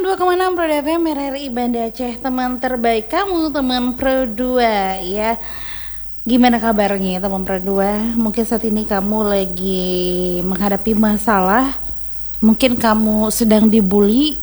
102,6 Pro FM RRI Banda Aceh, teman terbaik kamu, teman Pro 2 ya. Gimana kabarnya teman Pro 2? Mungkin saat ini kamu lagi menghadapi masalah, mungkin kamu sedang dibully,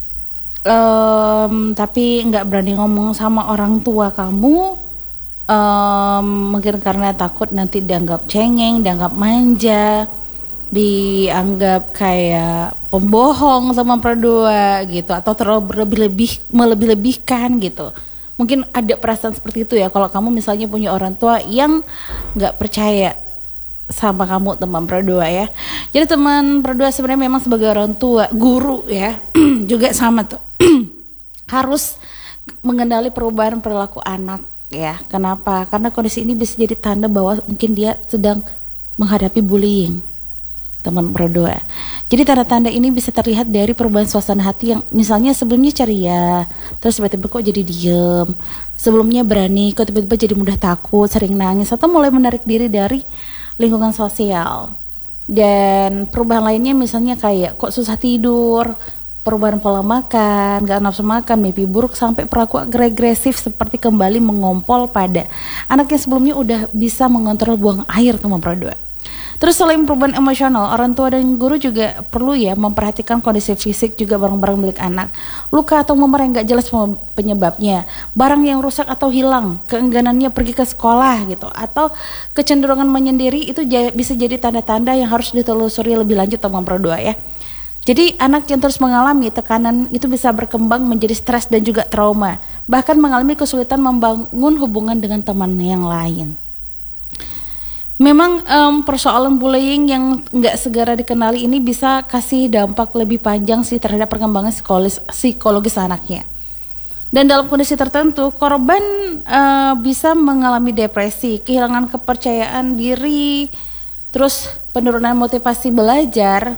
tapi nggak berani ngomong sama orang tua kamu, mungkin karena takut nanti dianggap cengeng, dianggap manja, dianggap kayak pembohong sama berdua gitu, atau terlalu melebih-lebihkan gitu. Mungkin ada perasaan seperti itu ya kalau kamu misalnya punya orang tua yang nggak percaya sama kamu, teman berdua ya. Jadi teman berdua sebenarnya memang sebagai orang tua, guru ya juga sama tuh harus mengenali perubahan perilaku anak ya. Kenapa? Karena kondisi ini bisa jadi tanda bahwa mungkin dia sedang menghadapi bullying, teman berdua. Jadi tanda-tanda ini bisa terlihat dari perubahan suasana hati yang misalnya sebelumnya ceria, terus tiba-tiba kok jadi diem, sebelumnya berani, kok tiba-tiba jadi mudah takut, sering nangis, atau mulai menarik diri dari lingkungan sosial. Dan perubahan lainnya misalnya kayak kok susah tidur, perubahan pola makan, gak nafsu makan, mimpi buruk, sampai perilaku agresif seperti kembali mengompol pada anak yang sebelumnya udah bisa mengontrol buang air, teman berdua. Terus selain perubahan emosional, orang tua dan guru juga perlu ya memperhatikan kondisi fisik juga barang-barang milik anak. Luka atau memar yang gak jelas penyebabnya, barang yang rusak atau hilang, keengganannya pergi ke sekolah gitu, atau kecenderungan menyendiri, itu bisa jadi tanda-tanda yang harus ditelusuri lebih lanjut, teman berdua ya. Jadi anak yang terus mengalami tekanan itu bisa berkembang menjadi stres dan juga trauma, bahkan mengalami kesulitan membangun hubungan dengan teman yang lain. Memang persoalan bullying yang nggak segera dikenali ini bisa kasih dampak lebih panjang sih terhadap perkembangan psikologis anaknya. Dan dalam kondisi tertentu, korban bisa mengalami depresi, kehilangan kepercayaan diri, terus penurunan motivasi belajar,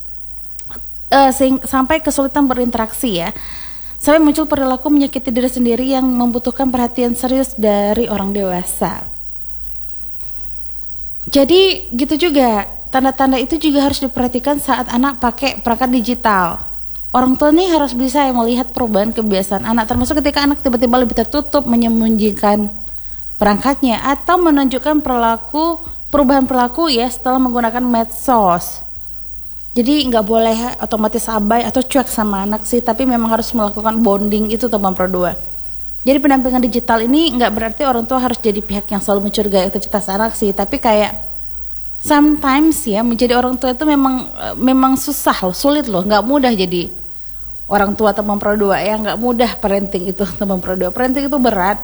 sampai kesulitan berinteraksi ya. Sampai muncul perilaku menyakiti diri sendiri yang membutuhkan perhatian serius dari orang dewasa. Jadi gitu juga, tanda-tanda itu juga harus diperhatikan saat anak pakai perangkat digital. Orang tua nih harus bisa melihat perubahan kebiasaan anak, termasuk ketika anak tiba-tiba lebih tertutup, menyembunyikan perangkatnya, atau menunjukkan perubahan perilaku ya setelah menggunakan medsos. Jadi nggak boleh otomatis abai atau cuek sama anak sih, tapi memang harus melakukan bonding itu, teman berdua. Jadi pendampingan digital ini nggak berarti orang tua harus jadi pihak yang selalu mencurigai aktivitas anak sih, tapi kayak sometimes ya menjadi orang tua itu memang susah loh, sulit loh, nggak mudah jadi orang tua, teman berdua ya, nggak mudah parenting itu, teman berdua. Parenting itu berat.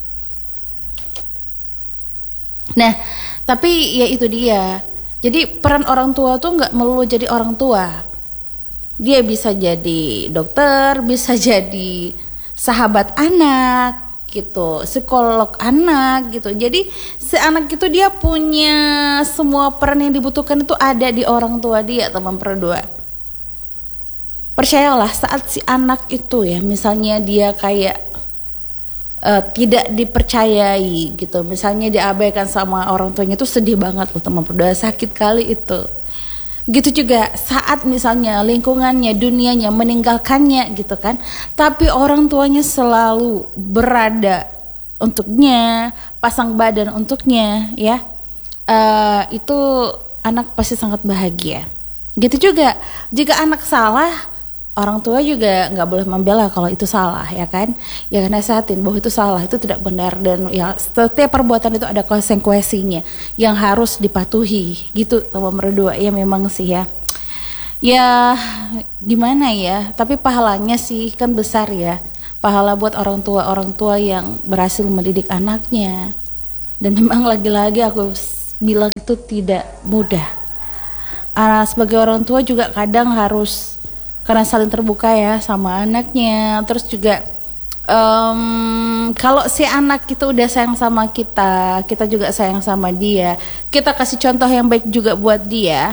Nah, tapi ya itu dia. Jadi peran orang tua tuh nggak melulu jadi orang tua. Dia bisa jadi dokter, bisa jadi sahabat anak gitu, psikolog anak gitu. Jadi si anak itu dia punya semua peran yang dibutuhkan itu ada di orang tua dia, teman berdua. Percayalah, saat si anak itu ya misalnya dia kayak tidak dipercayai gitu, misalnya diabaikan sama orang tuanya, itu sedih banget loh, teman berdua, sakit kali itu. Gitu juga saat misalnya lingkungannya, dunianya meninggalkannya gitu kan, tapi orang tuanya selalu berada untuknya, pasang badan untuknya ya, itu anak pasti sangat bahagia. Gitu juga jika anak salah, orang tua juga nggak boleh membela kalau itu salah ya kan, ya kan, nasehatin bahwa itu salah, itu tidak benar, dan ya setiap perbuatan itu ada konsekuensinya yang harus dipatuhi gitu, teman berdua ya. Memang sih ya gimana ya, tapi pahalanya sih kan besar ya, pahala buat orang tua yang berhasil mendidik anaknya. Dan memang lagi-lagi aku bilang itu tidak mudah. Sebagai orang tua juga kadang harus, karena saling terbuka ya sama anaknya. Terus juga kalau si anak itu udah sayang sama kita, kita juga sayang sama dia, kita kasih contoh yang baik juga buat dia,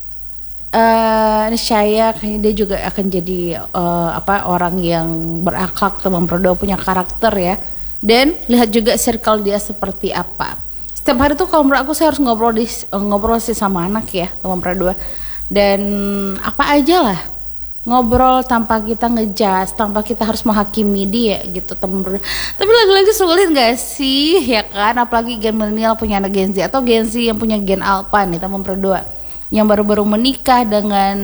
niscaya kayaknya dia juga akan jadi orang yang berakhlak, teman berdua, punya karakter ya. Dan lihat juga circle dia seperti apa. Setiap hari tuh kalau menurut aku saya harus ngobrol sih sama anak ya, teman berdua. Dan apa aja lah ngobrol tanpa kita ngejudge, tanpa kita harus menghakimi dia gitu teman berdua. Tapi lagi-lagi sulit gak sih ya kan, apalagi gen milenial punya anak Gen Z atau Gen Z yang punya gen alpha nih teman berdua, yang baru-baru menikah dengan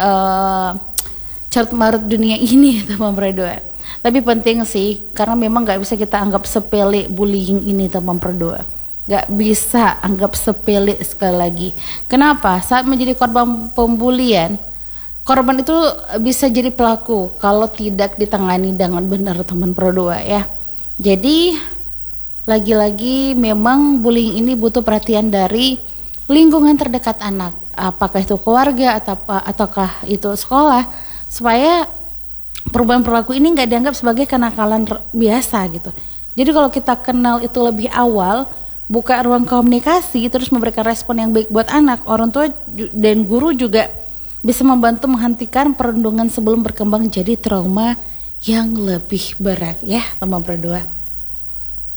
carut marut dunia ini teman berdua. Tapi penting sih, karena memang gak bisa kita anggap sepele bullying ini teman berdua. Gak bisa anggap sepele sekali lagi. Kenapa? Saat menjadi korban pembulian, korban itu bisa jadi pelaku kalau tidak ditangani dengan benar teman berdua ya. Jadi lagi-lagi memang bullying ini butuh perhatian dari lingkungan terdekat anak, apakah itu keluarga ataukah itu sekolah, supaya perubahan perilaku ini nggak dianggap sebagai kenakalan biasa gitu. Jadi kalau kita kenal itu lebih awal, buka ruang komunikasi, terus memberikan respon yang baik buat anak, orang tua dan guru juga bisa membantu menghentikan perundungan sebelum berkembang jadi trauma yang lebih berat ya teman berdua.